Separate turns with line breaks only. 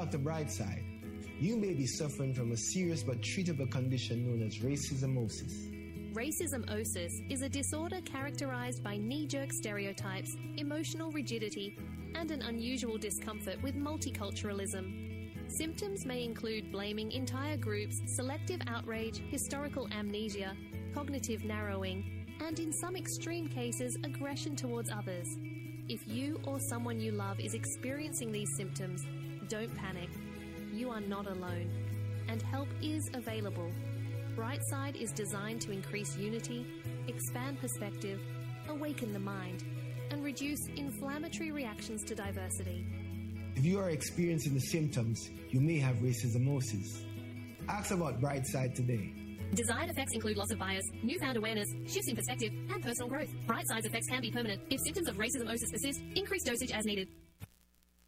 Dr. Brightside, you may be suffering from a serious but treatable condition known as racismosis.
Racismosis is a disorder characterized by knee-jerk stereotypes, emotional rigidity, and an unusual discomfort with multiculturalism. Symptoms may include blaming entire groups, selective outrage, historical amnesia, cognitive narrowing, and in some extreme cases, aggression towards others. If you or someone you love is experiencing these symptoms, don't panic. You are not alone, and help is available. Brightside is designed to increase unity, expand perspective, awaken the mind, and reduce inflammatory reactions to diversity.
If you are experiencing the symptoms, you may have racismosis. Ask about Brightside today.
Desired effects include loss of bias, newfound awareness, shifts in perspective, and personal growth. Brightside's effects can be permanent. If symptoms of racismosis persist, increase dosage as needed.